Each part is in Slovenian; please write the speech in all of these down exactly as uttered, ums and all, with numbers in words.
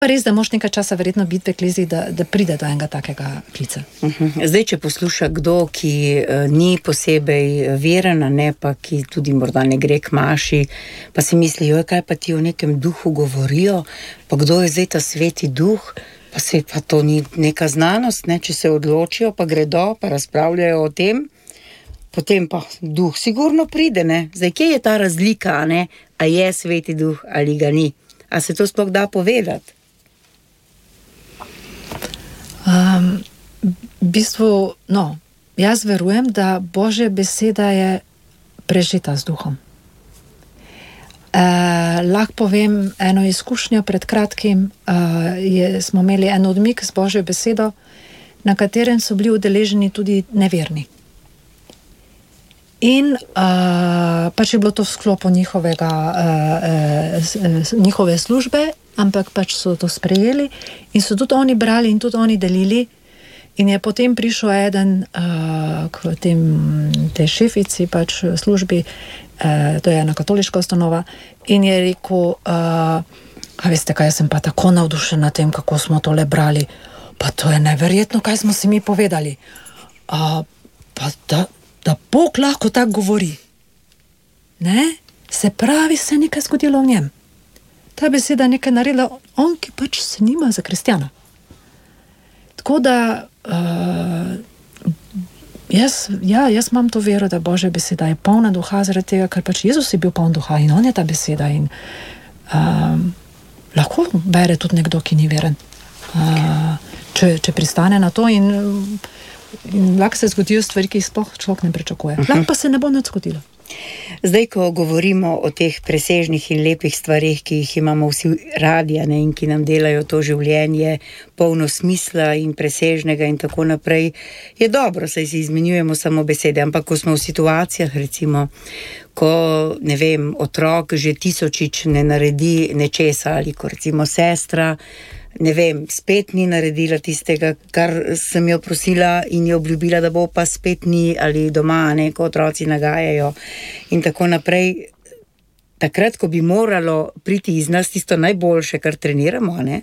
Pa res, da moš nekaj časa verjetno biti v ekleziji, da, da pride do enega takega klica. Uh-huh. Zdaj, če posluša kdo, ki uh, ni posebej veren, ne, pa ki tudi morda ne gre k maši, pa si misli, joj, kaj pa ti o nekem duhu govorijo, pa kdo je zdaj ta sveti duh, pa se pa to ni neka znanost, ne, če se odločijo, pa gredo, pa razpravljajo o tem, potem pa duh sigurno pride, ne. Zdaj, kje je ta razlika, ne, a je sveti duh ali ga ni? A se to sploh da povedati? Um, v bistvu, no, jaz verujem, da Božja beseda je prežeta z duhom. E, lahko povem eno izkušnjo pred kratkim, e, je, smo imeli en odmik z Božjo besedo, na katerem so bili udeleženi tudi neverni. In uh, pač je bilo to v sklopu njihovega, uh, uh, njihove službe, ampak pač so to sprejeli in so tudi oni brali in tudi oni delili. In je potem prišel eden uh, k tem, tej šefici pač službi, uh, to je ena katoliška ustanova, in je rekel, uh, a veste kaj, jaz sem pa tako navdušen nad tem, kako smo tole brali. Pa to je neverjetno, kaj smo si mi povedali. Uh, pa da da Bog lahko tako govori. Ne? Se pravi, se je nekaj zgodilo v njem. Ta beseda nekaj naredila, on, ki pač se nima za kristjana. Tako da uh, jaz, ja, jaz imam to vero, da Božja beseda je polna duha, zaradi tega, ker pač Jezus je bil poln duha in on je ta beseda in uh, lahko bere tudi nekdo, ki ni veren. Uh, če, če pristane na to in In lahko se zgodijo stvari, ki jih sploh človek ne pričakuje. Uh-huh. Lahko pa se ne bo nič zgodilo. Zdaj, ko govorimo o teh presežnih in lepih stvarih, ki jih imamo vsi radi, ne, in ki nam delajo to življenje polno smisla in presežnega in tako naprej, je dobro, saj si izmenjujemo samo besede, ampak ko smo v situacijah, recimo, ko, ne vem, otrok že tisočič ne naredi nečesa, ali ko recimo sestra, ne vem, spet ni naredila tistega, kar sem jo prosila in jo obljubila, da bo, pa spet ni, ali doma, ne, ko otroci nagajajo in tako naprej. Takrat, ko bi moralo priti iz nas tisto najboljše, kar treniramo, ne,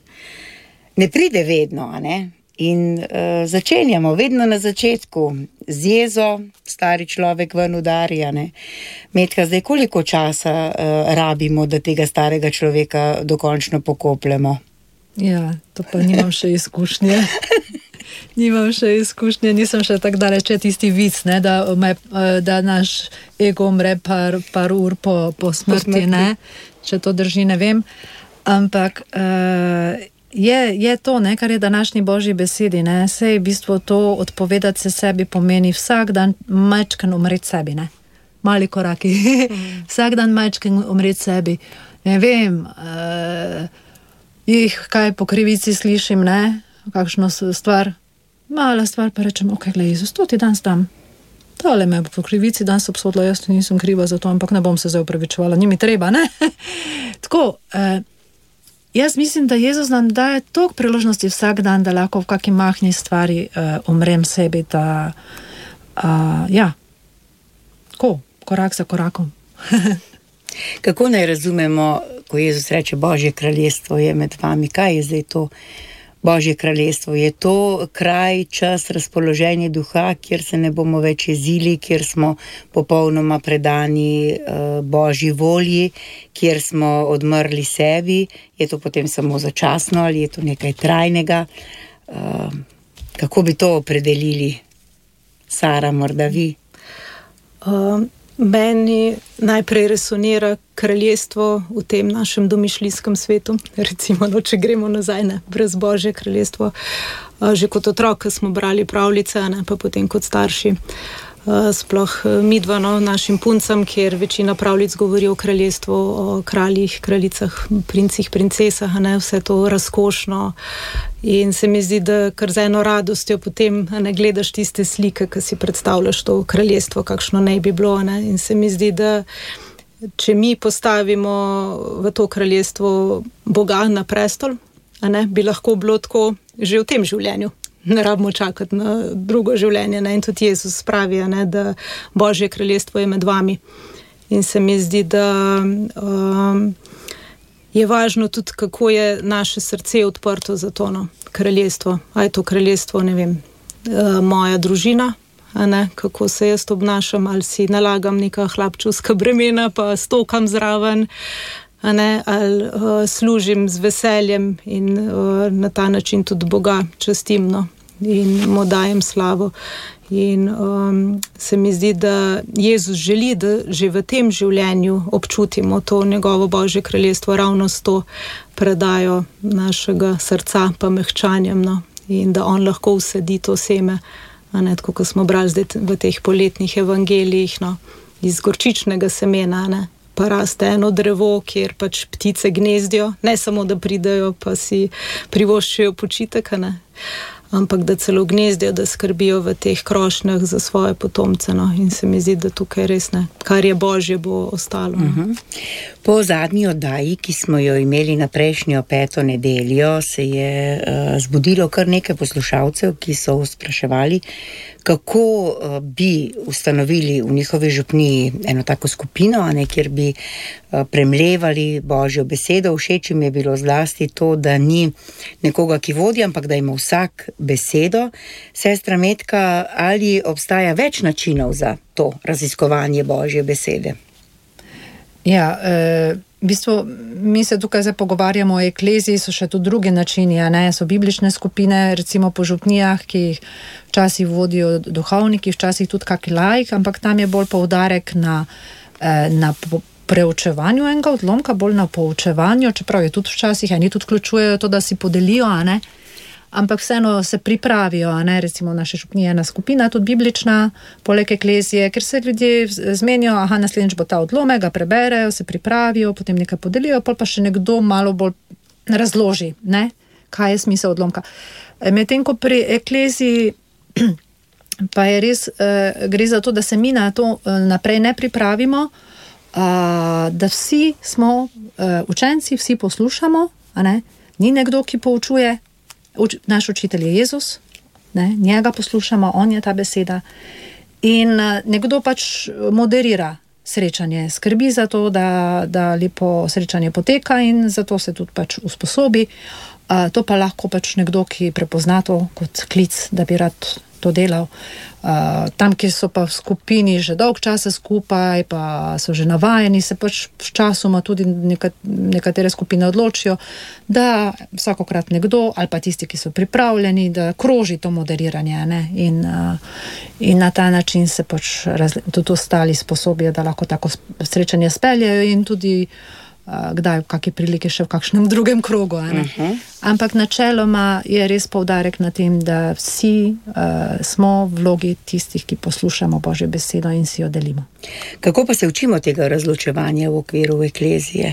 ne pride vedno, ne, in uh, začenjamo vedno na začetku z jezo, stari človek ven udarja, ne. Metka, zdaj koliko časa uh, rabimo, da tega starega človeka dokončno pokopljemo? Ja, to pa nimam še izkušnje. nimam še izkušnje, nisem še tako daleč, tisti vic, ne, da, me, da naš ego umre par, par ur po, po smrti, po smrti. Ne, če to drži, ne vem. Ampak uh, je, je to, ne, kar je današnji Božji besedi, ne, sej v bistvu to odpovedati se sebi pomeni vsak dan majčken umreti sebi, ne. Mali koraki. Vsak dan majčken umreti sebi. Ne vem, uh, jih kaj po krivici slišim, ne, kakšno stvar, mala stvar, pa rečem, ok, glej, Jezus, to ti danes dam. Tale me po krivici danes obsodila, jaz nisem kriva za to, ampak ne bom se zdaj opravičevala, ni mi treba, ne. Tako, eh, jaz mislim, da Jezus nam daje toliko priložnosti vsak dan, da lahko v kakšni mahni stvari eh, umrem sebi, da, eh, ja, tako, korak za korakom. Kako naj razumemo, ko Jezus reče, Božje kraljestvo je med vami? Kaj je zdaj to Božje kraljestvo? Je to kraj, čas, razpoloženje duha, kjer se ne bomo več jezili, kjer smo popolnoma predani uh, Božji volji, kjer smo odmrli sebi? Je to potem samo začasno ali je to nekaj trajnega? Uh, kako bi to opredelili? Sara, morda vi? Um. Meni najprej resonira kraljestvo v tem našem domišljijskem svetu, recimo, no, če gremo nazaj, ne, brez Božje kraljestvo. Že kot otrok smo brali pravljice, ne, pa potem kot starši. Sploh midva, no, našim puncam, kjer večina pravljic govori o kraljestvu, o kraljih, kraljicah, princih, princesah, ne, vse to razkošno. In se mi zdi, da kar z eno radostjo potem ne gledaš tiste slike, ki si predstavljaš to kraljestvo, kakšno naj bi bilo. Ne. In se mi zdi, da če mi postavimo v to kraljestvo Boga na prestol, a ne, bi lahko bilo tako že v tem življenju. Ne rabimo čakati na drugo življenje, ne? In tudi Jezus pravi, ne, da Božje kraljestvo je med vami. In se mi zdi, da um, je važno tudi, kako je naše srce odprto za to no, kraljestvo. A je to kraljestvo, ne vem, moja družina, a ne, kako se jaz obnašam, ali si nalagam neka hlapčevska bremena, pa stokam zraven, a ne, ali uh, služim z veseljem in uh, na ta način tudi Boga častim, no, in mu dajem slavo. In um, se mi zdi, da Jezus želi, da že v tem življenju občutimo to njegovo Božje kraljestvo ravno s to predajo našega srca pa mehčanjem, no, in da on lahko vsedi to seme, a ne, tako kot smo brali zdaj v teh poletnih evangelijih, no, iz gorčičnega semena, ne, pa raste eno drevo, kjer pač ptice gnezdijo, ne samo, da pridejo pa si privoščijo počitek, a ne, ampak da celo gnezdijo, da skrbijo v teh krošnjah za svoje potomce, no, in se mi zdi, da tukaj res ne, kar je Božje, bo ostalo. No. Uh-huh. Po zadnji oddaji, ki smo jo imeli na prejšnjo peto nedeljo, se je uh, zbudilo kar nekaj poslušalcev, ki so spraševali, kako uh, bi ustanovili v njihovi župniji eno tako skupino, a ne, kjer bi uh, premlevali Božjo besedo. Všeč jim je bilo zlasti to, da ni nekoga, ki vodi, ampak da ima vsak besedo. Sestra Metka, ali obstaja več načinov za to raziskovanje Božje besede? Ja, e, v bistvu mi se tukaj zdaj pogovarjamo o ekleziji, so še tudi drugi načini, a ne, so biblične skupine, recimo po župnijah, ki jih včasih vodijo duhovniki, včasih tudi kaki laik, ampak tam je bolj poudarek na, na preučevanju enega odlomka, bolj na poučevanju, čeprav je tudi včasih, eni tudi vključujejo to, da si podelijo, a ne, ampak vseeno se pripravijo, a ne, recimo naša župnija je ena skupina, tudi biblična, poleg eklezije, ker se ljudje zmenijo, aha, naslednjič bo ta odlomek, ga preberejo, se pripravijo, potem nekaj podelijo, pol pa še nekdo malo bolj razloži, ne, kaj je smisel odlomka. Medtem ko pri ekleziji pa je res, eh, gre za to, da se mi na to eh, naprej ne pripravimo, eh, da vsi smo eh, učenci, vsi poslušamo, a ne, ni nekdo, ki poučuje. Uč, naš učitelj je Jezus, ne, njega poslušamo, on je ta beseda in uh, nekdo pač moderira srečanje, skrbi za to, da, da lepo srečanje poteka in zato se tudi pač usposobi. Uh, to pa lahko pač nekdo, ki prepozna to kot klic, da bi rad to delal. Uh, tam, ki so pa v skupini že dolg časa skupaj, pa so že navajeni, se pač v časoma tudi neka, nekatere skupine odločijo, da vsakokrat nekdo, ali pa tisti, ki so pripravljeni, da kroži to moderiranje, ne? In, uh, in na ta način se pač razli, tudi ostali sposobijo, da lahko tako srečanje speljajo in tudi kdaj v kakšni priliki še v kakšnem drugem krogu. Uh-huh. Ampak načeloma je res poudarek na tem, da vsi uh, smo v vlogi tistih, ki poslušamo Božjo besedo in si jo delimo. Kako pa se učimo tega razločevanja v okviru eklezije?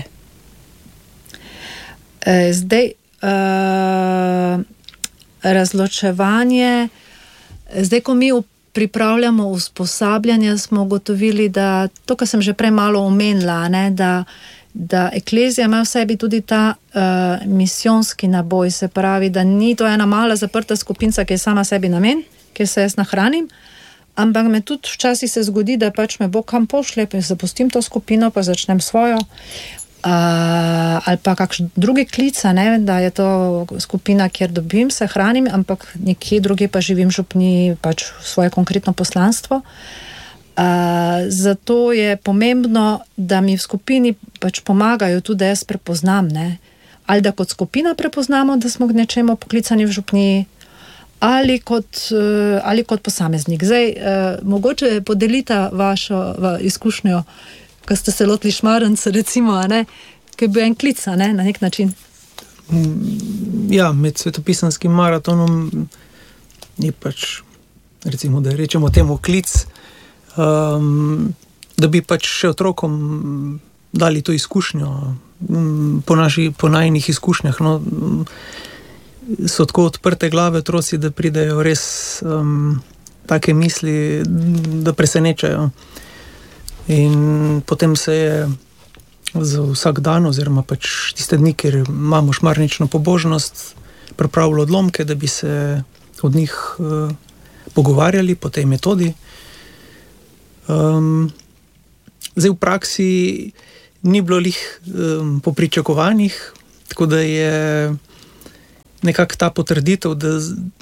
Uh, zdaj, uh, razločevanje, zdaj, ko mi pripravljamo usposabljanja, smo ugotovili, da to, kar sem že prej malo omenila, ne, da da eklezija ima v sebi tudi ta uh, misijonski naboj, se pravi, da ni to ena mala zaprta skupinca, ki je sama sebi namen, kjer se jaz nahranim, ampak me tudi včasih se zgodi, da pač me Bog kam pošlje, pa zapustim to skupino, pa začnem svojo, uh, ali pa kakšen drugi klic, ne, da je to skupina, kjer dobim, se hranim, ampak nekje druge pa živim v župniji, pač svoje konkretno poslanstvo. Uh, zato je pomembno, da mi v skupini pač pomagajo tudi, da jaz prepoznam, ne? Ali da kot skupina prepoznamo, da smo k nečemu poklicani v župniji, ali kot, uh, ali kot posameznik. Zdaj, uh, mogoče podelita vašo va, izkušnjo, ko ste se lotili Šmarnca, recimo, a ne? Ki je bil en klic, a ne? Na nek način. Ja, med svetopisanskim maratonom je pač, recimo, da rečemo temu klic, Um, da bi pač še otrokom dali to izkušnjo um, po, naši, po najnih izkušnjah. No, um, so tako odprte glave otroci, da pridejo res um, take misli, da presenečajo. In potem se je za vsak dan, oziroma pač tiste dni, ker imamo šmarnično pobožnost, pripravili odlomke, da bi se od njih uh, pogovarjali po tej metodi. Um, zdaj v praksi ni bilo lih um, po pričakovanjih, tako da je nekako ta potrditev, da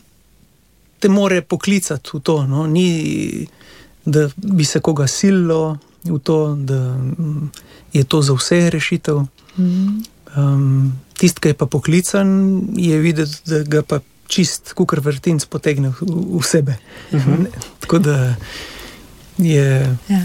te more poklicati v to, no? Ni, da bi se koga sililo v to, da je to za vse rešitev. Um, tist, ki je pa poklican, je videti, da ga pa čist kukar vrtinc potegne v, v sebe. Uh-huh. Tako da je... Ja.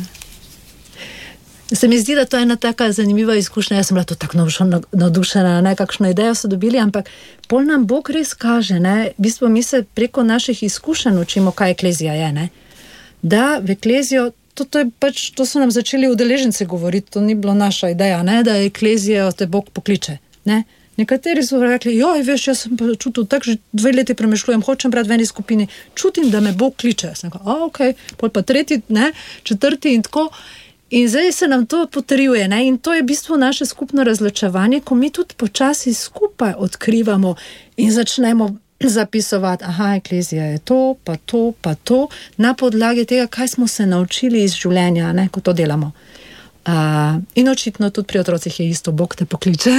Se mi zdi, da to je ena taka zanimiva izkušnja. Jaz sem bila to tako navdušena, ne, kakšno idejo so dobili, ampak pol nam Bog res kaže, ne, v bistvu mi se preko naših izkušenj učimo, kaj eklezija je, ne. Da v eklezijo, to, to, je pač, to so nam začeli udeleženci govoriti, to ni bilo naša ideja, ne, da eklezijo te Bog pokliče, ne. Nekateri so rekli, joj, veš, jaz sem pa čutil, tako že dve leti premišljujem, hočem brati v eni skupini, čutim, da me Bog kliče. Sem rekla, a, okej, okay. Pol pa tretji, ne, četrti in tako. In zdaj se nam to potrjuje, ne? In to je v bistvu naše skupno razločevanje, ko mi tudi počasi skupaj odkrivamo in začnemo zapisovati, aha, eklezija je to, pa to, pa to, na podlagi tega, kaj smo se naučili iz življenja, ne? Ko to delamo. Uh, in očitno tudi pri otrocih je isto, Bog te pokliče.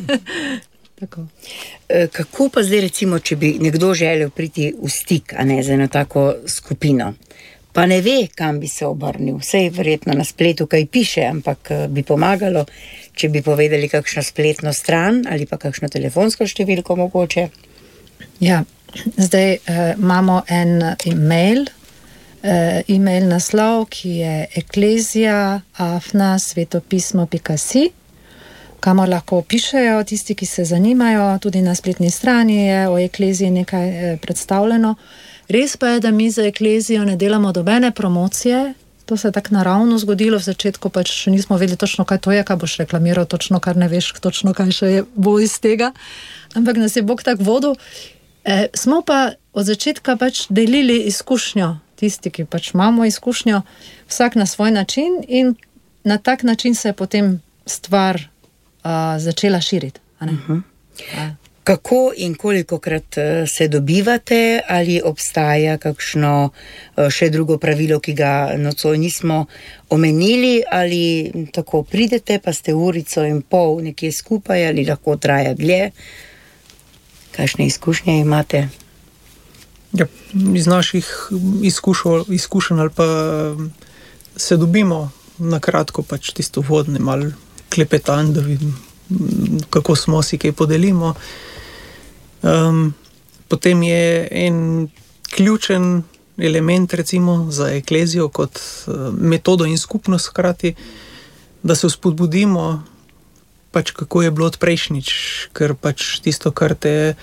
Tako. Kako pa zdaj recimo, če bi nekdo želel priti v stik, a ne, za eno tako skupino, pa ne ve, kam bi se obrnil. Vsej verjetno na spletu kaj piše, ampak bi pomagalo, če bi povedali kakšno spletno stran ali pa kakšno telefonsko številko mogoče. Ja, zdaj uh, imamo en e-mail, uh, e-mail naslov, ki je eklezija afna svetopismo pika si, kamor lahko pišejo tisti, ki se zanimajo, tudi na spletni strani je o ekleziji nekaj eh, predstavljeno. Res pa je, da mi za eklezijo ne delamo dobene promocije, to se je tako naravno zgodilo, v začetku pač še nismo vedeli točno, kaj to je, kaj boš reklamiral, točno kar ne veš, točno kaj še je bo iz tega, ampak nas je Bog tak vodil. E, smo pa od začetka pač delili izkušnjo, tisti, ki pač imamo izkušnjo, vsak na svoj način in na tak način se je potem stvar a, začela širiti. A ne? Uh-huh. A. Kako in kolikokrat se dobivate, ali obstaja kakšno še drugo pravilo, ki ga nocoj nismo omenili, ali tako pridete, pa ste urico in pol nekje skupaj, ali lahko traja dlje? Kakšne izkušnje imate? Ja, iz naših izkušenj, izkušenj ali pa se dobimo na kratko, pač tisto vodne, malo klepetan, da vidim, kako smo si kaj podelimo. Um, potem je en ključen element recimo za eklezijo kot uh, metodo in skupnost hkrati, da se vzpodbudimo pač kako je bilo od prejšnjič, ker pač tisto, kar te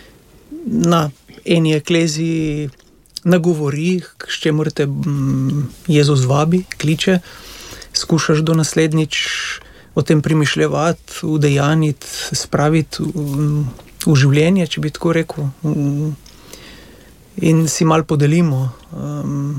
na eni ekleziji nagovori, s čemer te mm, Jezus vabi, kliče, skušaš do naslednjič o tem premišljevati, udejaniti, spraviti v, v življenje, če bi tako rekel, in si malo podelimo. Um,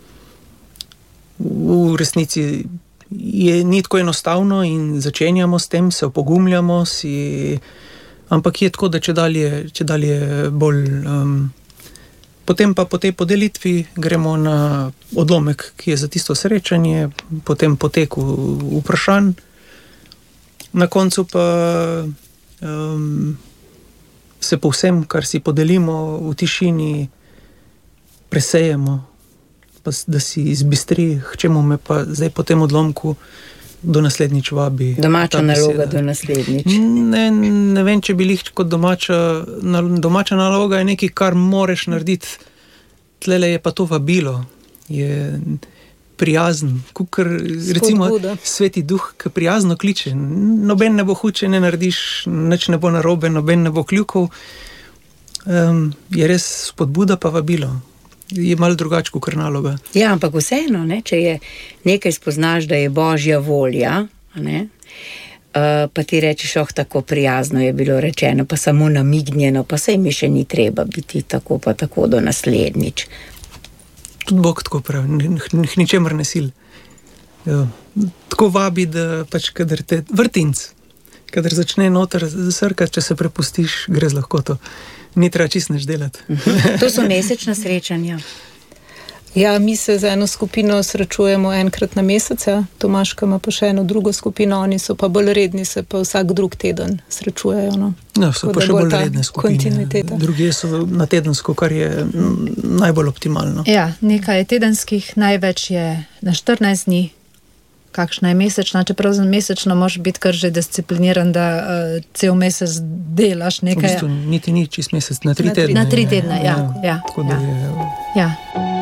v resnici je ni tako enostavno in začenjamo s tem, se opogumljamo, si, ampak je tako, da če dalje, če dalje bolj... Um, potem pa po tej podelitvi gremo na odlomek, ki je za tisto srečanje, potem poteku vprašanj, na koncu pa um, se po vsem, kar si podelimo v tišini, presejemo, pa da si izbistri, k čemu me pa zdaj po tem odlomku do naslednjič vabi. Domača naloga do naslednjič. Ne, ne vem, če bi lih kot domača, domača naloga je nekaj, kar moreš narediti. Tlele je pa to vabilo. Je prijazen, kukor, recimo Sveti Duh, ki prijazno kliče. Noben ne bo huče, ne narediš, nič ne bo narobe, noben ne bo kljukov. Um, je res spodbuda pa vabilo. Je malo drugače kot naloga. Ja, ampak vseeno, ne, če je nekaj spoznaš, da je Božja volja, ne, uh, pa ti rečeš, oh, tako prijazno je bilo rečeno, pa samo namignjeno, pa sej mi še ni treba biti tako pa tako do naslednjič. Tudi Bog tako pravi, ničemer ne sil. Ja, tako vabi, da pač, kadar te vrtinc, kadar začne noter srkati, če se prepustiš, gre z lahkoto. Ni treba čist nič delati. To so mesečna srečanja. Ja, mi se z eno skupino srečujemo enkrat na mesec, ja. Tomaška ima pa še eno drugo skupino, oni so pa bolj redni, se pa vsak drug teden srečujejo. No. No, so pa še bolj redne skupine. Drugi so na tedensko, kar je najbolj optimalno. Ja, nekaj je tedenskih, največ je na štirinajst dni, kakšna je mesečna, čeprav za mesečno moraš biti kar že discipliniran, da uh, cel mesec delaš nekaj. V bistvu niti ni čist mesec, na tri tedne. Na tri tedne, ja. ja, ja. Tako da ja. je... Ja.